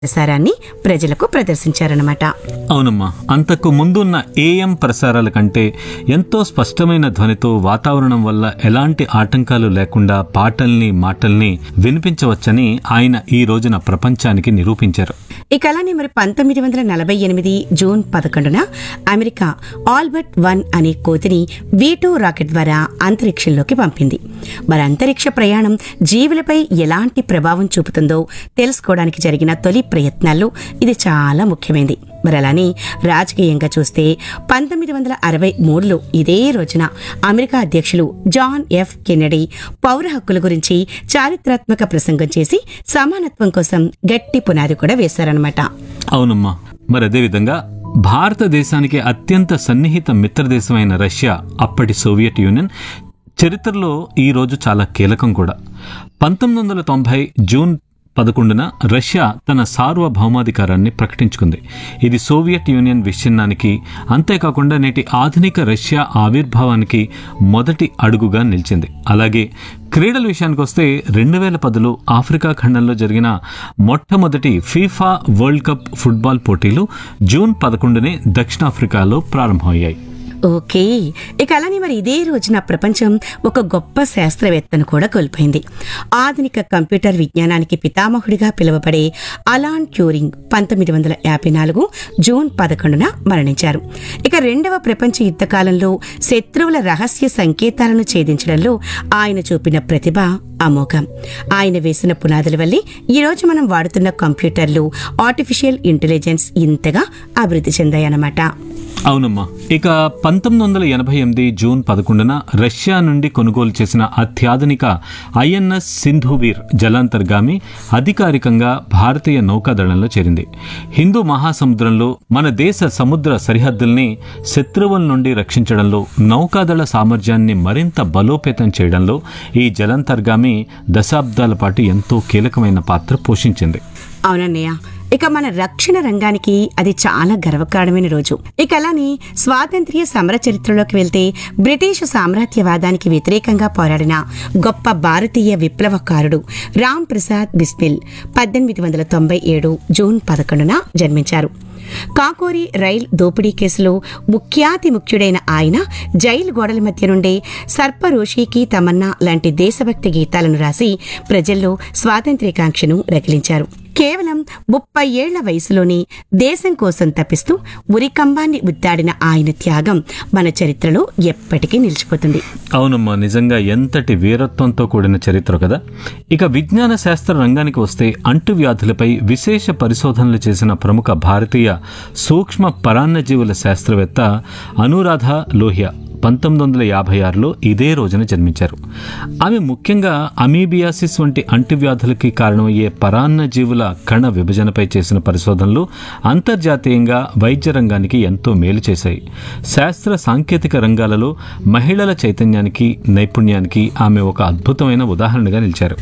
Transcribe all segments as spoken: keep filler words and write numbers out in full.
ప్రసారాన్ని ప్రజలకు ప్రదర్శించారన్నమాట. అవునమ్మా, అంతకు ముందున్న ఏఎం ప్రసారాల కంటే ఎంతో స్పష్టమైన ధ్వనితో వాతావరణం వల్ల ఎలాంటి ఆటంకాలు లేకుండా పాటల్ని మాటల్ని వినిపించవచ్చని ఆయన ఈ రోజున ప్రపంచానికి నిరూపించారు. ఇక అలానే మరి పంతొమ్మిది వందల నలభై ఎనిమిది జూన్ పదకొండున అమెరికా ఆల్బర్ట్ వన్ అనే కోతిని వి టూ రాకెట్ ద్వారా అంతరిక్షంలోకి పంపింది. మరి అంతరిక్ష ప్రయాణం జీవులపై ఎలాంటి ప్రభావం చూపుతుందో తెలుసుకోవడానికి జరిగిన తొలి ప్రయత్నాల్లో ఇది చాలా ముఖ్యమైనది. మరి అలానే రాజకీయంగా చూస్తే పంతొమ్మిది వందల అరవై మూడులో ఇదే రోజున అమెరికా అధ్యక్షులు జాన్ ఎఫ్ కెన్నడీ పౌర హక్కుల గురించి చారిత్రాత్మక ప్రసంగం చేసి సమానత్వం కోసం గట్టి పునాది కూడా వేశారనమాట. అవునమ్మా, మరి అదేవిధంగా భారతదేశానికి అత్యంత సన్నిహిత మిత్రదేశమైన రష్యా, అప్పటి సోవియట్ యూనియన్ చరిత్రలో ఈ రోజు చాలా కీలకం కూడా. పంతొమ్మిది వందల తొంభై జూన్ పదకొండున రష్యా తన సార్వభౌమాధికారాన్ని ప్రకటించుకుంది. ఇది సోవియట్ యూనియన్ విచ్ఛిన్నానికి, అంతేకాకుండా నేటి ఆధునిక రష్యా ఆవిర్భావానికి మొదటి అడుగుగా నిలిచింది. అలాగే క్రీడల విషయానికి వస్తే రెండు వేల పదిలో ఆఫ్రికా ఖండంలో జరిగిన మొట్టమొదటి ఫీఫా వరల్డ్ కప్ ఫుట్బాల్ పోటీలు జూన్ పదకొండునే దక్షిణాఫ్రికాలో ప్రారంభమయ్యాయి. ఓకే, ఇక అలానే మరి ఇదే రోజున ప్రపంచం ఒక గొప్ప శాస్త్రవేత్తను కూడా కోల్పోయింది. ఆధునిక కంప్యూటర్ విజ్ఞానానికి పితామహుడిగా పిలువబడే అలాన్ ట్యూరింగ్ పంతొమ్మిది వందల యాభై నాలుగు జూన్ పదకొండున మరణించారు. ఇక రెండవ ప్రపంచ యుద్ధ కాలంలో శత్రువుల రహస్య సంకేతాలను ఛేదించడంలో ఆయన చూపిన ప్రతిభ అమోఘం. ఆయన వేసిన పునాదుల వల్లే ఈరోజు మనం వాడుతున్న కంప్యూటర్లు, ఆర్టిఫిషియల్ ఇంటెలిజెన్స్ ఇంతగా అభివృద్ధి చెందాయన్నమాట. అవునమ్మా, ఇక పంతొమ్మిది వందల ఎనభై ఎనిమిది జూన్ పదకొండున రష్యా నుండి కొనుగోలు చేసిన అత్యాధునిక ఐఎన్ఎస్ సింధువీర్ జలాంతర్గామి అధికారికంగా భారతీయ నౌకాదళంలో చేరింది. హిందూ మహాసముద్రంలో మన దేశ సముద్ర సరిహద్దుల్ని శత్రువుల నుండి రక్షించడంలో, నౌకాదళ సామర్థ్యాన్ని మరింత బలోపేతం చేయడంలో ఈ జలాంతర్గామి దశాబ్దాల పాటు ఎంతో కీలకమైన పాత్ర పోషించింది. అవునన్నయ్య, ఇక మన రక్షణ రంగానికి అది చాలా గర్వకారణమైన రోజు. ఇక అలానే స్వాతంత్ర్య సమర చరిత్రలోకి వెళ్తే బ్రిటిష్ సామ్రాజ్యవాదానికి వ్యతిరేకంగా పోరాడిన గొప్ప భారతీయ విప్లవకారుడు రామ్ ప్రసాద్ బిస్మిల్ పద్దెనిమిది వందల తొంభై ఏడు జూన్ పదకొండున జన్మించారు. కాకోరి రైల్ దోపిడీ కేసులో ముఖ్యాతి ముఖ్యుడైన ఆయన జైలు గోడల మధ్య నుండే సర్పరోషికి తమన్నా లాంటి దేశభక్తి గీతాలను రాసి ప్రజల్లో స్వాతంత్ర్యకాంక్షను రగిలించారు. కేవలం ముప్పై ఏళ్ల వయసులోనే దేశం కోసం తప్పిస్తూ ఉరికంబాన్ని ఉద్దాడిన ఆయన త్యాగం మన చరిత్రలో ఎప్పటికీ నిలిచిపోతుంది. అవునమ్మా, నిజంగా ఎంతటి వీరత్వంతో కూడిన చరిత్ర కదా. ఇక విజ్ఞాన శాస్త్ర రంగానికి వస్తే అంటువ్యాధులపై విశేష పరిశోధనలు చేసిన ప్రముఖ భారతీయ సూక్ష్మ పరాన్నజీవుల శాస్త్రవేత్త అనురాధ లోహియా పంతొమ్మిది వందల యాభై ఆరులో ఇదే రోజున జన్మించారు. ఆమె ముఖ్యంగా అమీబియాసిస్ వంటి అంటువ్యాధులకి కారణమయ్యే పరాన్నజీవుల కణ విభజనపై చేసిన పరిశోధనలు అంతర్జాతీయంగా వైద్య రంగానికి ఎంతో మేలు చేశాయి. శాస్త్ర సాంకేతిక రంగాలలో మహిళల చైతన్యానికి, నైపుణ్యానికి ఆమె ఒక అద్భుతమైన ఉదాహరణగా నిలిచారు.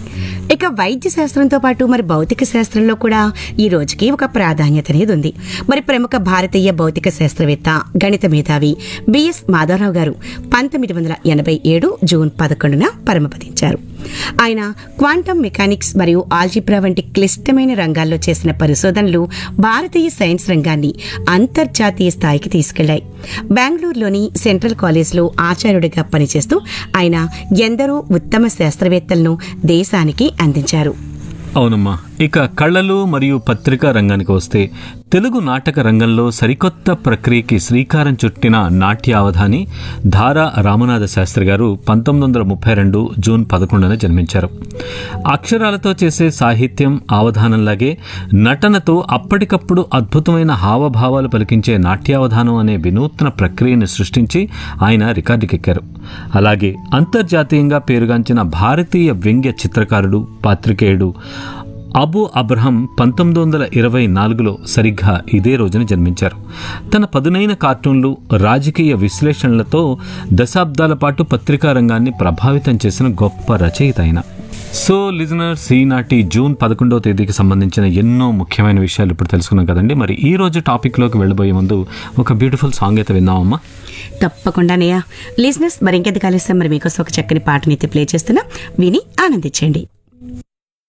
ఇక వైద్య శాస్త్రంతో పాటు మరి భౌతిక శాస్త్రంలో కూడా ఈ రోజుకి ఒక ప్రాధాన్యత అనేది ఉంది. మరి ప్రముఖ భారతీయ భౌతిక శాస్త్రవేత్త, గణిత మేధావి బిఎస్ మాధవరావు గారు పంతొమ్మిది వందల ఎనభై ఏడు జూన్ పదకొండున పరమపదించారు. ఆయన క్వాంటమ్ మెకానిక్స్ మరియు ఆల్జిబ్రా వంటి క్లిష్టమైన రంగాల్లో చేసిన పరిశోధనలు భారతీయ సైన్స్ రంగాన్ని అంతర్జాతీయ స్థాయికి తీసుకెళ్లాయి. బెంగళూరులోని సెంట్రల్ కాలేజ్లో ఆచార్యుడిగా పనిచేస్తూ ఆయన ఎందరో ఉత్తమ శాస్త్రవేత్తలను దేశానికి అందించారు. అవునమ్మా, ఇక కళలు మరియు పత్రికా రంగానికి వస్తే తెలుగు నాటక రంగంలో సరికొత్త ప్రక్రియకి శ్రీకారం చుట్టిన నాట్యావధాని ధారా రామనాథ శాస్త్రి గారు పంతొమ్మిది వందల ముప్పై రెండు జూన్ పదకొండున జన్మించారు. అక్షరాలతో చేసే సాహిత్యం, అవధానంలాగే నటనతో అప్పటికప్పుడు అద్భుతమైన హావభావాలు పలికించే నాట్యావధానం అనే వినూత్న ప్రక్రియను సృష్టించి ఆయన రికార్డుకెక్కారు. అలాగే అంతర్జాతీయంగా పేరుగాంచిన భారతీయ వ్యంగ్య చిత్రకారుడు, పాత్రికేయుడు అబు అబ్రహం పంతొమ్మిది వందల ఇరవై నాలుగులో సరిగ్గా ఇదే రోజున జన్మించారు. తన పదునైన కార్టూన్లు, రాజకీయ విశ్లేషణలతో దశాబ్దాల పాటు పత్రికా రంగాన్ని ప్రభావితం చేసిన గొప్ప రచయిత ఆయన. సో లిజనర్స్, ఈనాటి జూన్ పదకొండవ తేదీకి సంబంధించిన ఎన్నో ముఖ్యమైన విషయాలు ఇప్పుడు తెలుసుకున్నాం కదండి. మరి ఈ రోజు టాపిక్లోకి వెళ్ళబోయే ముందు ఒక బ్యూటిఫుల్ సాంగ్ అయితే విన్నామమ్మా. తప్పకుండానయ్యా. లిజనర్స్, మరి ఇంకెంత కాలేస్తాం, మరి మీకోసం ఒక చక్కని పాటనైతే ప్లే చేస్తున్నా, విని ఆనందించండి.